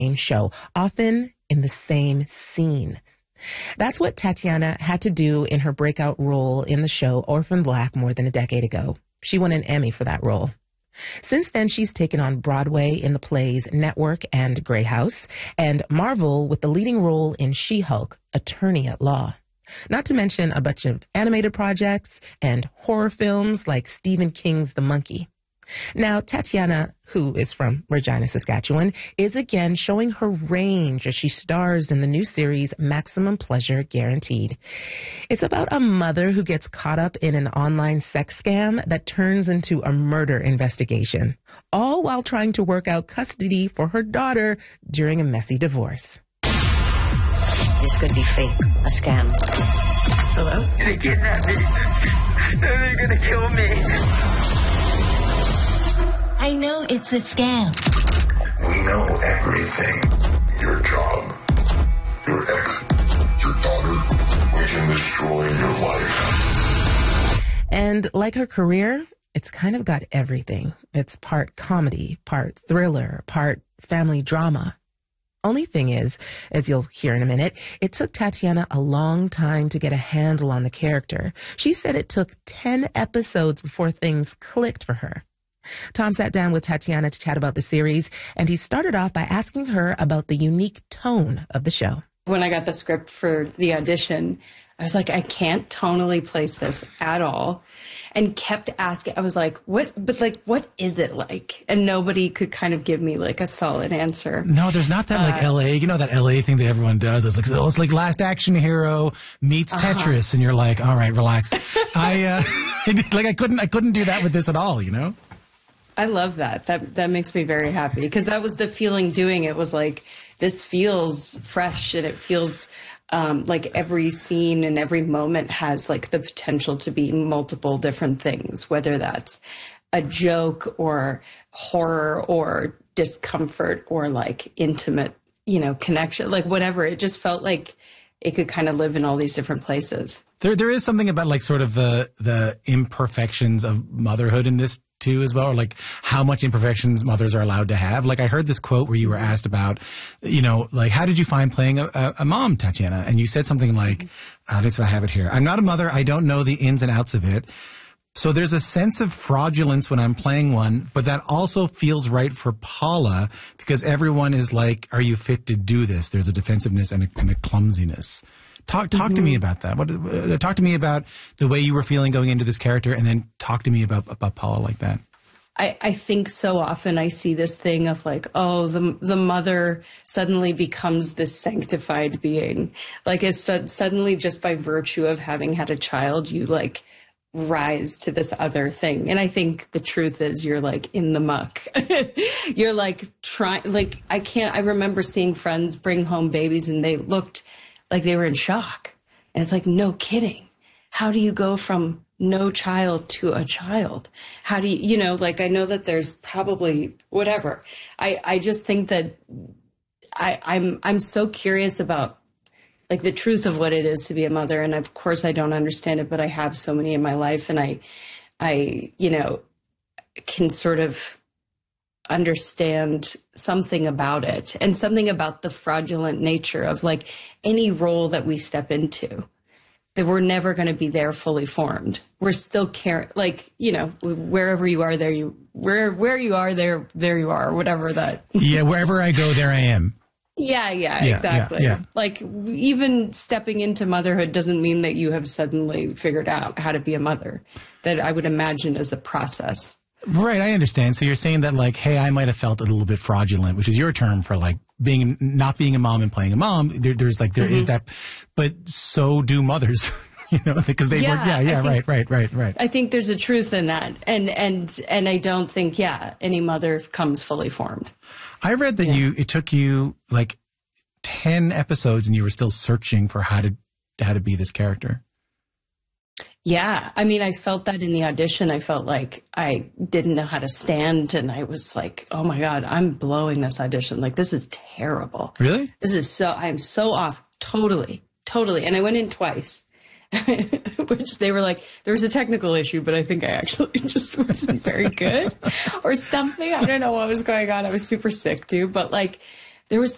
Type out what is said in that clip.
show, often in the same scene. That's what Tatiana had to do in her breakout role in the show Orphan Black more than a decade ago. She won an Emmy for that role. Since then, she's taken on Broadway in the plays Network and Grey House, and Marvel with the leading role in She-Hulk, Attorney at Law. Not to mention a bunch of animated projects and horror films like Stephen King's The Monkey. Now, Tatiana, who is from Regina, Saskatchewan, is again showing her range as she stars in the new series Maximum Pleasure Guaranteed. It's about a mother who gets caught up in an online sex scam that turns into a murder investigation, all while trying to work out custody for her daughter during a messy divorce. This could be fake, a scam. Hello? They kidnapped me. They're gonna kill me. I know it's a scam. We know everything. Your job, your ex, your daughter. We can destroy your life. And like her career, it's kind of got everything. It's part comedy, part thriller, part family drama. Only thing is, as you'll hear in a minute, it took Tatiana a long time to get a handle on the character. She said it took 10 episodes before things clicked for her. Tom sat down with Tatiana to chat about the series, and he started off by asking her about the unique tone of the show. When I got the script for the audition, I was like, I can't tonally place this at all. And kept asking, I was like, what is it like? And nobody could kind of give me like a solid answer. No, there's not that like LA, you know, that LA thing that everyone does. It's like Last Action Hero meets Tetris. And you're like, all right, relax. I couldn't do that with this at all, you know? I love that. That makes me very happy because that was the feeling doing it was like, this feels fresh and it feels like every scene and every moment has like the potential to be multiple different things, whether that's a joke or horror or discomfort or like intimate, you know, connection, like whatever. It just felt like it could kind of live in all these different places. There is something about like sort of the imperfections of motherhood in this too as well, or like how much imperfections mothers are allowed to have. Like I heard this quote where you were asked about, you know, like how did you find playing a mom, Tatiana? And you said something like, at least I have it here. I'm not a mother. I don't know the ins and outs of it. So there's a sense of fraudulence when I'm playing one, but that also feels right for Paula because everyone is like, are you fit to do this? There's a defensiveness and a clumsiness. Talk to me about that. Talk to me about the way you were feeling going into this character, and then talk to me about Paula like that. I think so often I see this thing of like, oh, the mother suddenly becomes this sanctified being. Like it's suddenly just by virtue of having had a child, you like rise to this other thing. And I think the truth is you're like in the muck. You're like trying, like I remember seeing friends bring home babies and they looked like they were in shock. And it's like, no kidding. How do you go from no child to a child? How do you know, like, I know that there's probably whatever. I just think that I'm so curious about like the truth of what it is to be a mother. And of course I don't understand it, but I have so many in my life and I, you know, can sort of understand something about it and something about the fraudulent nature of like any role that we step into, that we're never going to be there fully formed. We're still like, you know, wherever you are, where you are, there you are, whatever that. Yeah. Wherever I go, there I am. Yeah, exactly. Yeah. Like even stepping into motherhood doesn't mean that you have suddenly figured out how to be a mother. That I would imagine is a process. Right, I understand. So you're saying that like, hey, I might have felt a little bit fraudulent, which is your term for like not being a mom and playing a mom. There's like, there is that, but so do mothers, you know, because they work. Yeah, right. I think there's a truth in that. And I don't think, any mother comes fully formed. I read that it took you like 10 episodes and you were still searching for how to be this character. Yeah. I mean, I felt that in the audition. I felt like I didn't know how to stand. And I was like, oh my God, I'm blowing this audition. Like, this is terrible. Really? I'm so off. Totally. And I went in twice, which they were like, there was a technical issue, but I think I actually just wasn't very good or something. I don't know what was going on. I was super sick too, but like, there was